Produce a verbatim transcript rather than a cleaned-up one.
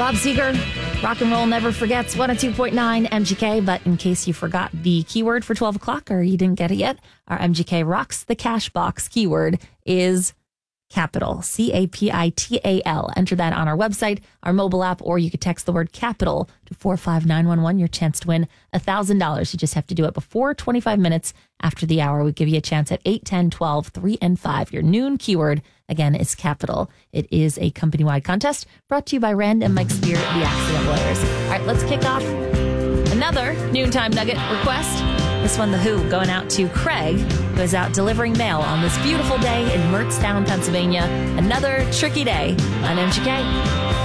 Bob Seger, rock and roll never forgets, one oh two point nine M G K. But in case you forgot the keyword for twelve o'clock or you didn't get it yet, our M G K Rocks the Cash Box keyword is capital, C A P I T A L. Enter that on our website, our mobile app, or you could text the word capital to four five nine one one. Your chance to win one thousand dollars. You just have to do it before twenty-five minutes after the hour. We give you a chance at eight, ten, twelve, three, and five. Your noon keyword, again, is capital. It is a company-wide contest brought to you by Rand and Mike Spear, the Accident Lawyers. All right, let's kick off another noontime nugget request. This one, The Who, going out to Craig, who is out delivering mail on this beautiful day in Mertztown, Pennsylvania. Another tricky day on M G K.